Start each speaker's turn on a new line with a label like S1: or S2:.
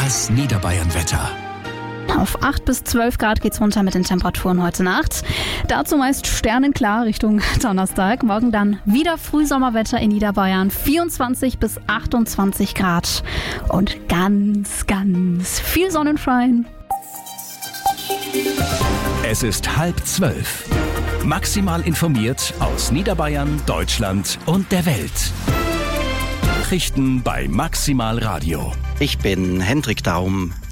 S1: Das Niederbayern-Wetter.
S2: Auf 8 bis 12 Grad geht's runter mit den Temperaturen heute Nacht. Dazu meist sternenklar Richtung Donnerstag. Morgen dann wieder Frühsommerwetter in Niederbayern. 24 bis 28 Grad. Und ganz, ganz viel Sonnenschein.
S1: Es ist 11:30. Maximal informiert aus Niederbayern, Deutschland und der Welt. Nachrichten bei Maximal Radio.
S3: Ich bin Hendrik Daum.